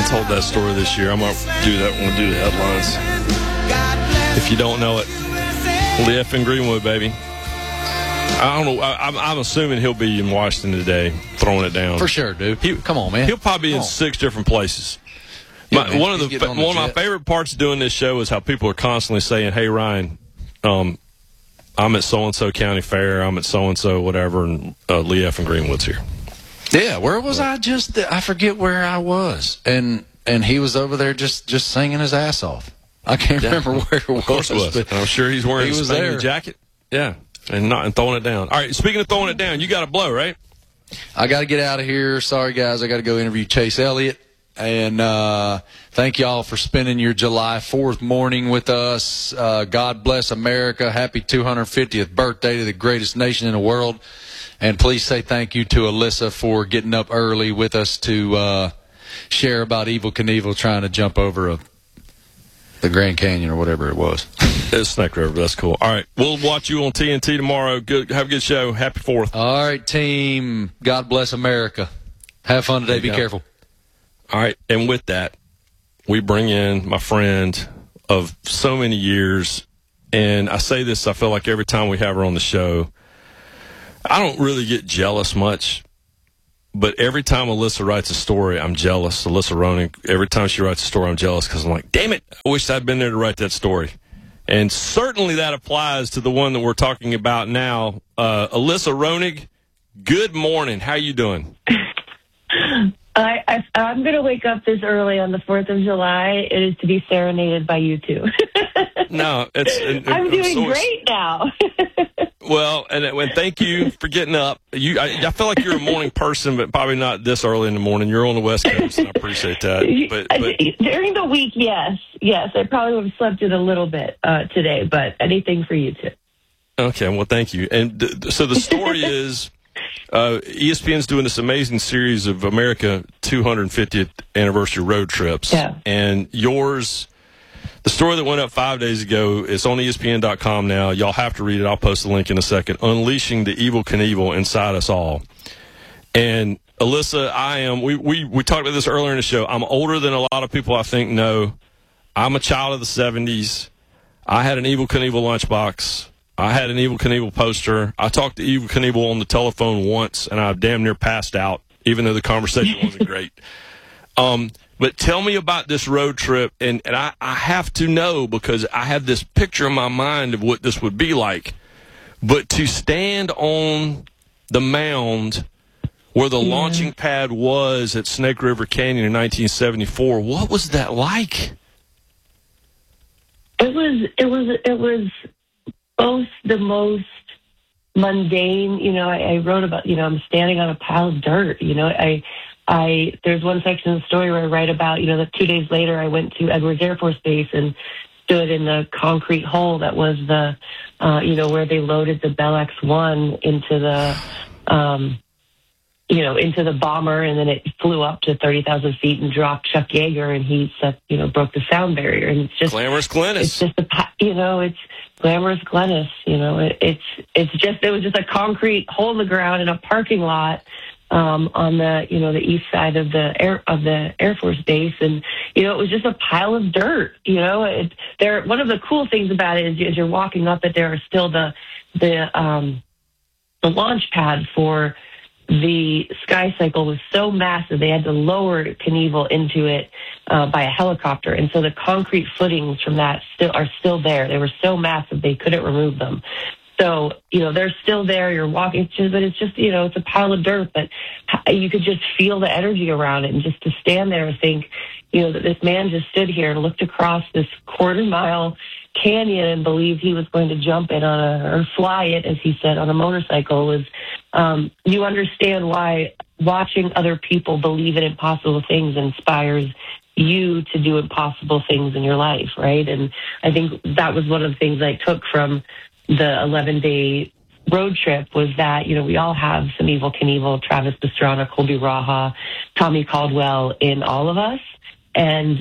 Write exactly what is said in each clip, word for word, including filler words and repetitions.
told that story this year. I'm going to do that when we do the headlines. If you don't know it, Lee F. in Greenwood, baby. I don't know. I, I'm, I'm assuming he'll be in Washington today, throwing it down. For sure, dude. He, Come on, man. He'll probably be Come in on. six different places. Yeah, my, man, one of he's the, getting on the one of my jet. favorite parts of doing this show is how people are constantly saying, "Hey, Ryan, um, I'm at so and so county fair. I'm at so and so whatever," and uh, Lee F. in Greenwood's here. Yeah, where was I just? I forget where I was, and and he was over there just just singing his ass off. I can't Yeah. remember where it was. Of course it was. but And I'm sure he's wearing he a was Spangly there. jacket. Yeah, and not and throwing it down. All right, speaking of throwing it down, you got to blow, right? I got to get out of here. Sorry, guys. I got to go interview Chase Elliott. And uh, thank y'all for spending your July fourth morning with us. Uh, God bless America. Happy two hundred fiftieth birthday to the greatest nation in the world. And please say thank you to Alyssa for getting up early with us to uh, share about Evel Knievel trying to jump over a, the Grand Canyon or whatever it was. It's Snake River. That's cool. All right, we'll watch you on T N T tomorrow. Good. Have a good show. Happy fourth. All right, team. God bless America. Have fun today. Be go. careful. All right, and with that, we bring in my friend of so many years, and I say this, I feel like every time we have her on the show, I don't really get jealous much, but every time Alyssa writes a story, I'm jealous. Alyssa Ronig, every time she writes a story, I'm jealous because I'm like, damn it, I wish I'd been there to write that story. And certainly that applies to the one that we're talking about now. Uh, Alyssa Ronig, good morning. How you doing? I, I, I'm going to wake up this early on the fourth of July. It is to be serenaded by you two. No, it's. And, I'm doing so great now. Well, and, and thank you for getting up. You, I, I feel like you're a morning person, but probably not this early in the morning. You're on the West Coast, and I appreciate that. But, but during the week, yes, yes, I probably would have slept in a little bit uh, today, but anything for you two. Okay, well, thank you. And th- so the story is. Uh, E S P N's doing this amazing series of America two hundred fiftieth anniversary road trips. Yeah. And yours, the story that went up five days ago, it's on E S P N dot com now. Y'all have to read it. I'll post the link in a second. Unleashing the Evel Knievel Inside Us All. And Alyssa, I am, we, we, we talked about this earlier in the show. I'm older than a lot of people I think know. I'm a child of the seventies. I had an Evel Knievel lunchbox. I had an Evel Knievel poster. I talked to Evel Knievel on the telephone once, and I damn near passed out, even though the conversation wasn't great. Um, but tell me about this road trip, and, and I, I have to know because I have this picture in my mind of what this would be like. But to stand on the mound where the yeah. launching pad was at Snake River Canyon in nineteen seventy-four, what was that like? It was, it was, it was... both the most mundane, you know, I, I wrote about, you know, I'm standing on a pile of dirt, you know, I, I, there's one section of the story where I write about, you know, that two days later I went to Edwards Air Force Base and stood in the concrete hole that was the, uh, you know, where they loaded the Bell X one into the, um, you know, into the bomber, and then it flew up to thirty thousand feet and dropped Chuck Yeager, and he set, you know, broke the sound barrier. And it's just glamorous Glennis. It's just a, you know, it's glamorous Glennis. You know, it, it's it's just it was just a concrete hole in the ground in a parking lot um, on the you know the east side of the air of the Air Force Base, and you know it was just a pile of dirt. You know, it, there one of the cool things about it is as you're walking up it, there are still the the um, the launch pad for. The Sky Cycle was so massive they had to lower Knievel into it uh, by a helicopter, and so the concrete footings from that still are still there. They were so massive they couldn't remove them. So you know they're still there. You're walking, it's just, but it's just you know it's a pile of dirt, but you could just feel the energy around it, and just to stand there and think, you know, that this man just stood here and looked across this quarter mile canyon and believed he was going to jump it on a or fly it, as he said, on a motorcycle was. Um, you understand why watching other people believe in impossible things inspires you to do impossible things in your life, right? And I think that was one of the things I took from the eleven-day road trip was that, you know, we all have some Evel Knievel, Travis Pastrana, Colby Raha, Tommy Caldwell in all of us, and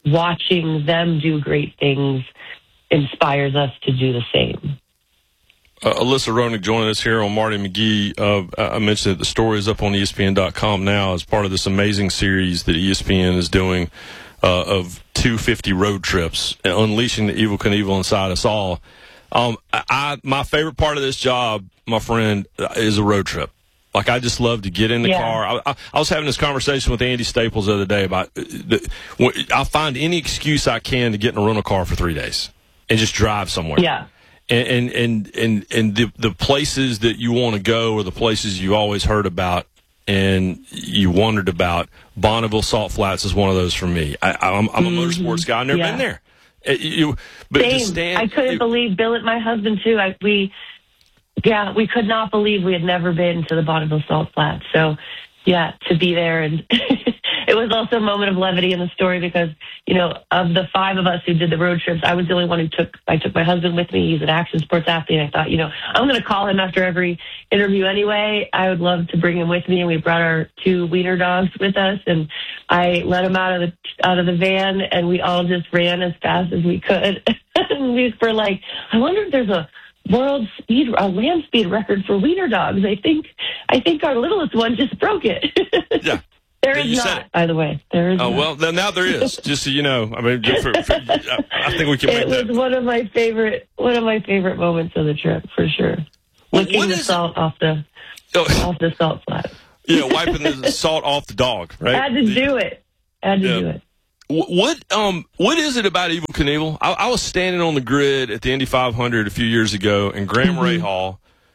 watching them do great things inspires us to do the same. uh, Alyssa Roenick joining us here on Marty McGee. Uh, I mentioned that the story is up on E S P N dot com now as part of this amazing series that E S P N is doing uh, of two fifty road trips, unleashing the Evel Knievel inside us all. Um, I, my favorite part of this job, my friend, is a road trip. Like, I just love to get in the yeah. car. I, I, I was having this conversation with Andy Staples the other day about the, I'll find any excuse I can to get in a rental car for three days and just drive somewhere. Yeah. And, and, and, and, and the, the places that you want to go are the places you always heard about and you wondered about. Bonneville Salt Flats is one of those for me. I, I'm, I'm a mm-hmm. motorsports guy. I've never yeah. been there. It, you, but Same. to stand, I couldn't you, believe Billet, my husband, too. I, we... Yeah, we could not believe we had never been to the Bonneville Salt Flats. So, yeah, to be there. And it was also a moment of levity in the story because, you know, of the five of us who did the road trips, I was the only one who took, I took my husband with me. He's an action sports athlete. I thought, you know, I'm going to call him after every interview anyway. I would love to bring him with me. And we brought our two wiener dogs with us. And I let him out of the, out of the van and we all just ran as fast as we could. And we were like, I wonder if there's a world speed, a land speed record for wiener dogs. I think, I think our littlest one just broke it. Yeah. There is not, by the way. There is Oh, not. well, then now there is, just so you know. I mean, for, for, I think we can make it that. was one of my favorite, one of my favorite moments of the trip, for sure. Well, Licking the salt off the, oh. off the salt flat. Yeah, wiping the salt off the dog, right? Had to the, do it. Had to yeah. do it. What um what is it about Evel Knievel? I, I was standing on the grid at the Indy five hundred a few years ago, and Graham mm-hmm. Rahal,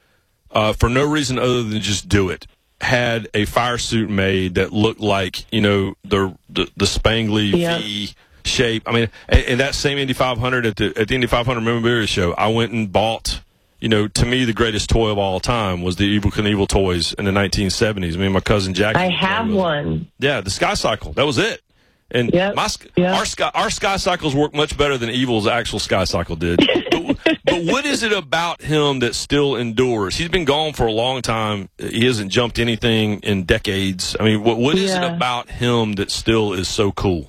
uh, for no reason other than just do it, had a fire suit made that looked like, you know, the the, the spangly yep. V shape. I mean, and, and that same Indy five hundred at the at the Indy five hundred memorabilia show, I went and bought. You know, to me, the greatest toy of all time was the Evel Knievel toys in the nineteen seventies. Me and my cousin Jackie. I have one. Yeah, the Sky Cycle. That was it. And yep, my, yep. our sky our sky cycles work much better than Evel's actual sky cycle did. but, but what is it about him that still endures? He's been gone for a long time. He hasn't jumped anything in decades. I mean, what what is yeah. it about him that still is so cool?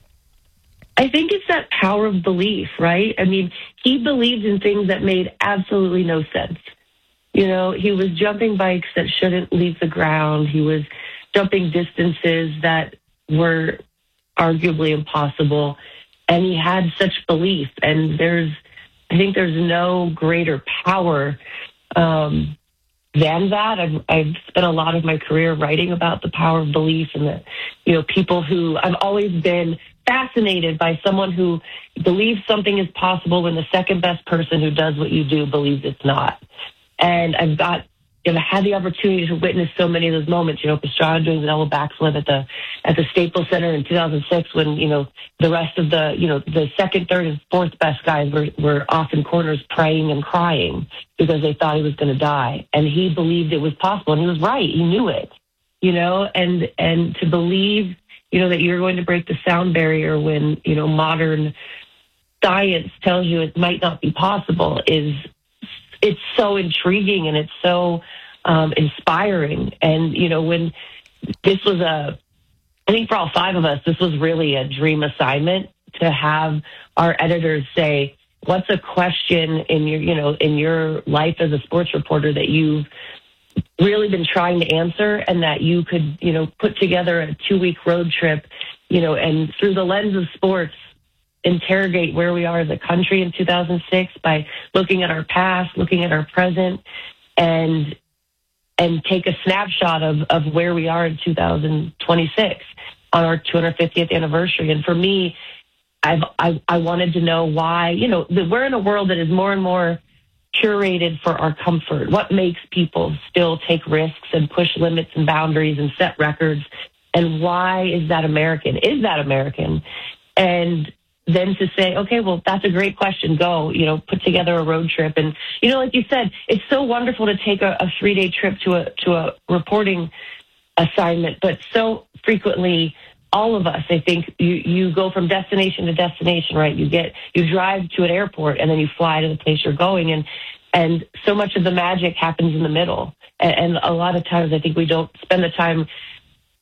I think it's that power of belief, right? I mean, he believed in things that made absolutely no sense. You know, he was jumping bikes that shouldn't leave the ground. He was jumping distances that were arguably impossible, and he had such belief. And there's, I think there's no greater power um, than that. I've, I've spent a lot of my career writing about the power of belief, and that, you know, people who, I've always been fascinated by someone who believes something is possible when the second best person who does what you do believes it's not. And I've got, you know, had the opportunity to witness so many of those moments. You know, Pastrana doing the double backflip at the at the Staples Center in two thousand six, when, you know, the rest of the, you know, the second, third, and fourth best guys were were off in corners praying and crying because they thought he was going to die, and he believed it was possible, and he was right. He knew it, you know, and and to believe, you know, that you're going to break the sound barrier when, you know, modern science tells you it might not be possible is. It's so intriguing, and it's so um, inspiring. And, you know, when this was a, I think for all five of us, this was really a dream assignment to have our editors say, what's a question in your, you know, in your life as a sports reporter that you've really been trying to answer, and that you could, you know, put together a two week road trip, you know, and through the lens of sports, interrogate where we are as a country in two thousand six by looking at our past, looking at our present, and and take a snapshot of, of where we are in two thousand twenty-six on our two hundred fiftieth anniversary. And for me, I've, I, I wanted to know why, you know, that we're in a world that is more and more curated for our comfort. What makes people still take risks and push limits and boundaries and set records? And why is that American? Is that American? And then to say, okay, well, that's a great question. Go, you know, put together a road trip. And, you know, like you said, it's so wonderful to take a, a three day trip to a, to a reporting assignment. But so frequently, all of us, I think you, you go from destination to destination, right? You get, you drive to an airport and then you fly to the place you're going. And, and so much of the magic happens in the middle. And, and a lot of times I think we don't spend the time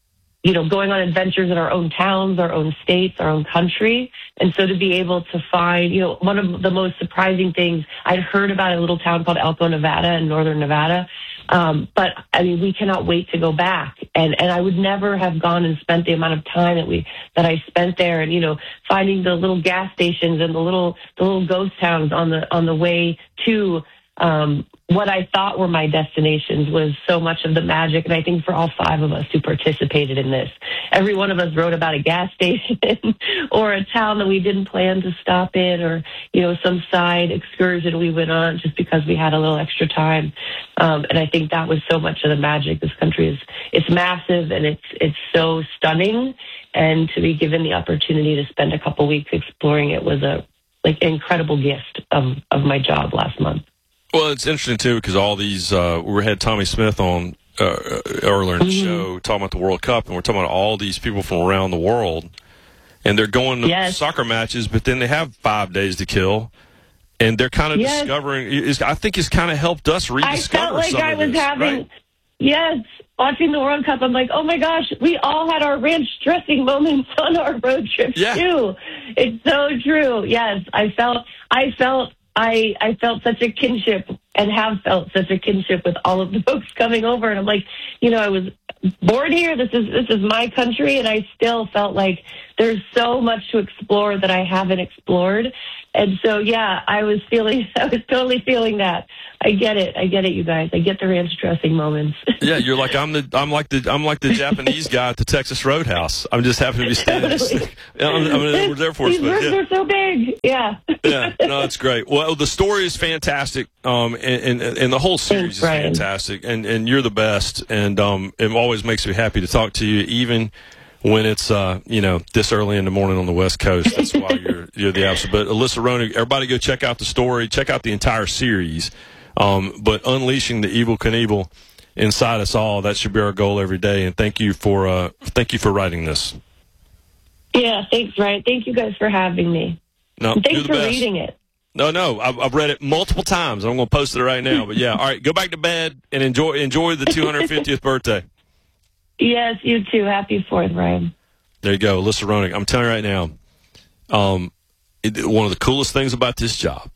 you know, going on adventures in our own towns, our own states, our own country. And so to be able to find, you know, one of the most surprising things, I'd heard about a little town called Elko, Nevada in northern Nevada. Um, but I mean, we cannot wait to go back. And, and I would never have gone and spent the amount of time that we, that I spent there, and, you know, finding the little gas stations and the little, the little ghost towns on the, on the way to, um, what I thought were my destinations was so much of the magic. And I think for all five of us who participated in this, every one of us wrote about a gas station or a town that we didn't plan to stop in, or, you know, some side excursion we went on just because we had a little extra time. Um, and I think that was so much of the magic. This country is, it's massive, and it's, it's so stunning. And to be given the opportunity to spend a couple weeks exploring it was a, like, incredible gift of, of my job last month. Well, it's interesting, too, because all these, uh, we had Tommy Smith on uh, earlier in the mm-hmm. show talking about the World Cup, and we're talking about all these people from around the world, and they're going to yes. soccer matches, but then they have five days to kill, and they're kind of yes. discovering, it's, I think it's kind of helped us rediscover I felt like some I of was this, having, right? yes, watching the World Cup, I'm like, oh my gosh, we all had our ranch dressing moments on our road trips, yeah. too. It's so true. Yes, I felt, I felt, I, I felt such a kinship, and have felt such a kinship with all of the folks coming over. And I'm like, you know, I was born here. This is, this is my country. And I still felt like there's so much to explore that I haven't explored. And so, yeah, I was feeling, I was totally feeling that. I get it. I get it, you guys. I get the ranch dressing moments. Yeah, you're like, I'm the, I'm like the, I'm like the Japanese guy at the Texas Roadhouse. I'm just happy to be standing. Totally. I'm, I'm an Edwards Air Force. These rooms yeah. are so big. Yeah. Yeah, no, it's great. Well, the story is fantastic, um, and, and, and the whole series Thanks, is Brian. fantastic, and, and you're the best, and um, it always makes me happy to talk to you, even when it's uh, you know, this early in the morning on the West Coast. That's why you're you're the absolute. But Alyssa Ronig, everybody go check out the story, check out the entire series. Um, but unleashing the evil Knievel inside us all, that should be our goal every day. And thank you for uh, thank you for writing this. Yeah, thanks, Ryan. Thank you guys for having me. No, and thanks you're the for best. reading it. No, no, I've, I've read it multiple times. I'm going to post it right now. But yeah, all right, go back to bed and enjoy enjoy the two hundred fiftieth birthday. Yes, you too. Happy Fourth, Ryan. There you go, Alyssa Ronig. I'm telling you right now, um, it, one of the coolest things about this job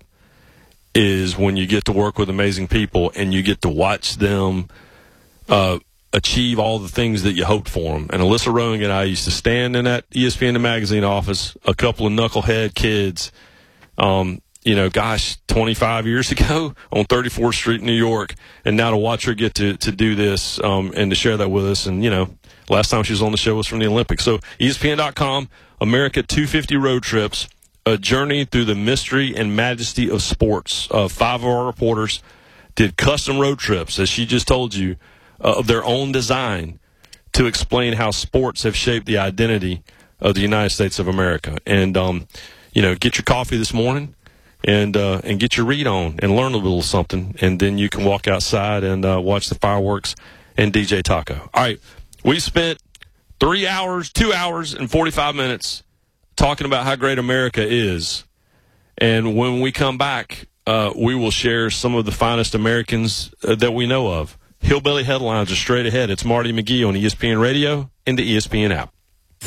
is when you get to work with amazing people and you get to watch them uh, achieve all the things that you hoped for them. And Alyssa Ronig and I used to stand in that E S P N The Magazine office, a couple of knucklehead kids, um, you know, gosh, twenty-five years ago on thirty-fourth Street, New York, and now to watch her get to, to do this um, and to share that with us. And, you know, last time she was on the show was from the Olympics. So E S P N dot com, America two fifty Road Trips, a journey through the mystery and majesty of sports. Uh, five of our reporters did custom road trips, as she just told you, uh, of their own design to explain how sports have shaped the identity of the United States of America. And, um, you know, get your coffee this morning and uh, and get your read on and learn a little something, and then you can walk outside and uh, watch the fireworks and D J Taco. All right, we spent three hours, two hours, and forty-five minutes talking about how great America is. And when we come back, uh, we will share some of the finest Americans uh, that we know of. Hillbilly Headlines are straight ahead. It's Marty McGee on E S P N Radio and the E S P N app.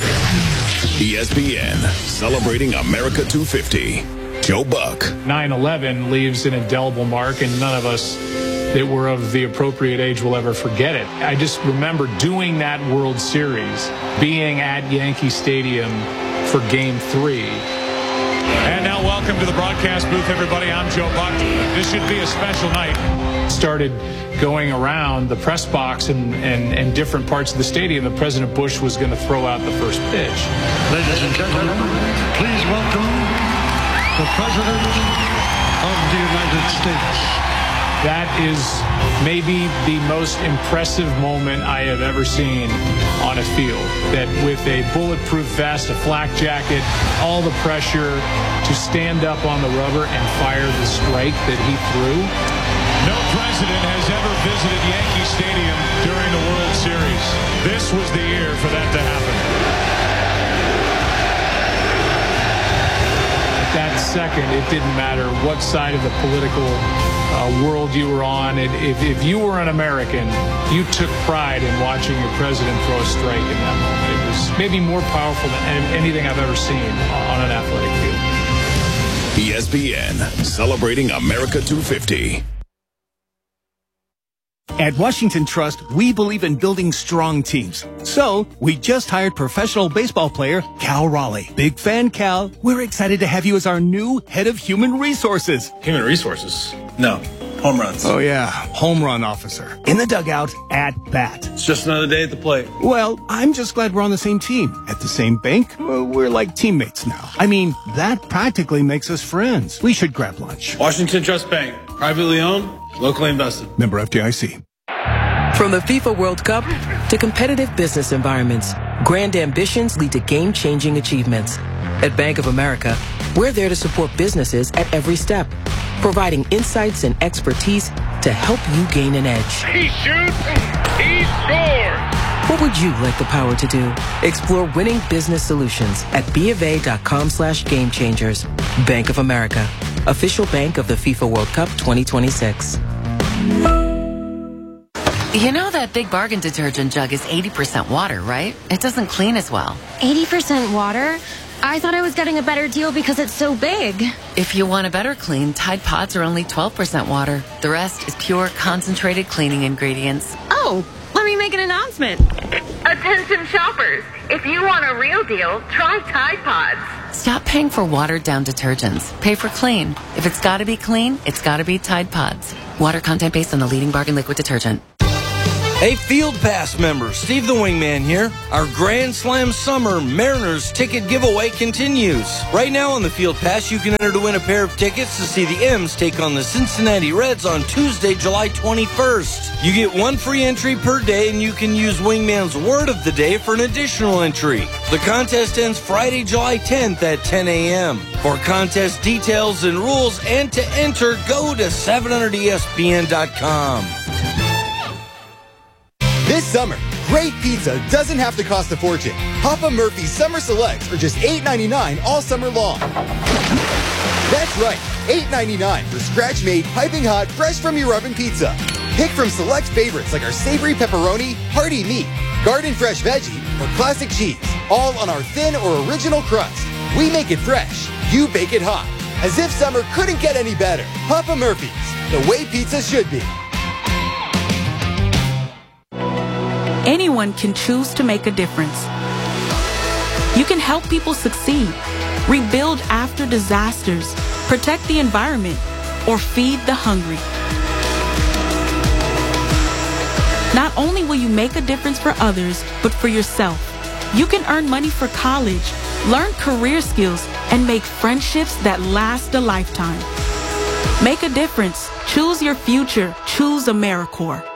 E S P N, celebrating America two fifty. Joe Buck. nine eleven leaves an indelible mark, and none of us that were of the appropriate age will ever forget it. I just remember doing that World Series, being at Yankee Stadium for Game three. And now welcome to the broadcast booth, everybody. I'm Joe Buck. This should be a special night. Started going around the press box and, and, and different parts of the stadium that President Bush was going to throw out the first pitch. Ladies and gentlemen, please welcome the President of the United States. That is maybe the most impressive moment I have ever seen on a field. That with a bulletproof vest, a flak jacket, all the pressure to stand up on the rubber and fire the strike that he threw. No president has ever visited Yankee Stadium during the World Series. This was the year for that to happen. At that second, it didn't matter what side of the political Uh, uh, world you were on. And if, if you were an American, you took pride in watching your president throw a strike in that moment. It was maybe more powerful than anything I've ever seen on an athletic field. E S P N, celebrating America two fifty. At Washington Trust, we believe in building strong teams. So, we just hired professional baseball player Cal Raleigh. Big fan, Cal. We're excited to have you as our new head of human resources. Human resources? No. Home runs. Oh, yeah. Home run officer. In the dugout, at bat. It's just another day at the plate. Well, I'm just glad we're on the same team. At the same bank, well, we're like teammates now. I mean, that practically makes us friends. We should grab lunch. Washington Trust Bank. Privately owned, locally invested. Member F D I C. From the FIFA World Cup to competitive business environments, grand ambitions lead to game-changing achievements. At Bank of America, we're there to support businesses at every step, providing insights and expertise to help you gain an edge. He shoots, he scores! What would you like the power to do? Explore winning business solutions at BofA.com slash game changers. Bank of America, official bank of the FIFA World Cup twenty twenty-six. You know that Big Bargain detergent jug is eighty percent water, right? It doesn't clean as well. eighty percent water? I thought I was getting a better deal because it's so big. If you want a better clean, Tide Pods are only twelve percent water. The rest is pure, concentrated cleaning ingredients. Oh, let me make an announcement. Attention shoppers, if you want a real deal, try Tide Pods. Stop paying for watered-down detergents. Pay for clean. If it's gotta be clean, it's gotta be Tide Pods. Water content based on the leading bargain liquid detergent. Hey, Field Pass members, Steve the Wingman here. Our Grand Slam Summer Mariners ticket giveaway continues. Right now on the Field Pass, you can enter to win a pair of tickets to see the M's take on the Cincinnati Reds on Tuesday, July twenty-first. You get one free entry per day, and you can use Wingman's Word of the Day for an additional entry. The contest ends Friday, July tenth at ten a.m. For contest details and rules and to enter, go to seven hundred E S P N dot com. This summer, great pizza doesn't have to cost a fortune. Papa Murphy's Summer Selects are just eight ninety-nine all summer long. That's right, eight ninety-nine for scratch-made, piping hot, fresh from your oven pizza. Pick from select favorites like our savory pepperoni, hearty meat, garden fresh veggie, or classic cheese, all on our thin or original crust. We make it fresh, you bake it hot. As if summer couldn't get any better. Papa Murphy's, the way pizza should be. Anyone can choose to make a difference. You can help people succeed, rebuild after disasters, protect the environment, or feed the hungry. Not only will you make a difference for others, but for yourself. You can earn money for college, learn career skills, and make friendships that last a lifetime. Make a difference. Choose your future. Choose AmeriCorps.